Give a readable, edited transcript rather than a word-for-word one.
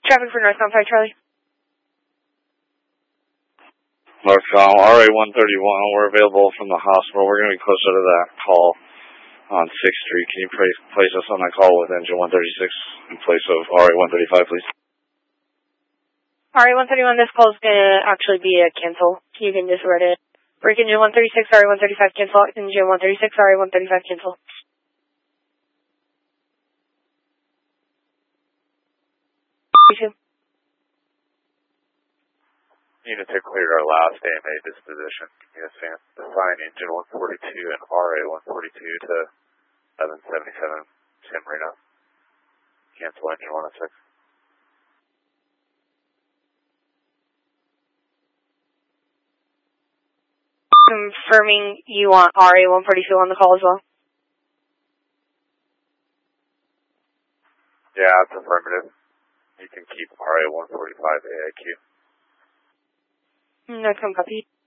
Traffic for Northbound 5 Charlie. Northbound RA-131, we're available from the hospital. We're going to be closer to that call on 6th Street. Can you place us on that call with engine 136 in place of RA-135, please? RA-131, this call is going to actually be a cancel. You can just write it. Break engine 136, RA-135 cancel. Engine 136, RA-135 cancel. Unit to clear our last AMA disposition. Yes, ma'am. Assign engine 142 and RA-142 to 1177 San Marino. Cancel engine 106. Confirming you want RA-142 on the call as well? Yeah, it's affirmative. You can keep RA-145 AIQ. No, come copy.